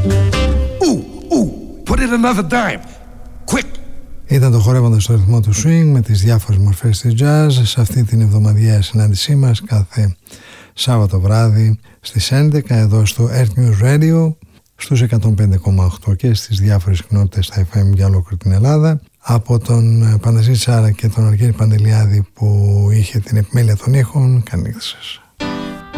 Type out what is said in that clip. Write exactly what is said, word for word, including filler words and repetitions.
Ooh, ooh, put it another dime. Quick. Ήταν το χορεύοντας στο ρυθμό του swing με τις διάφορες μορφές της jazz σε αυτή την εβδομαδιαία συνάντησή μας κάθε Σάββατο βράδυ στις έντεκα εδώ στο Earth News Radio στους εκατόν πέντε κόμμα οκτώ και στις διάφορες κοινότητες στα εφ εμ για ολόκληρη την Ελλάδα. Από τον Παναζή Τσάρα και τον Αργύρη Παντελιάδη που είχε την επιμέλεια των ήχων, καλή νύχτα σας.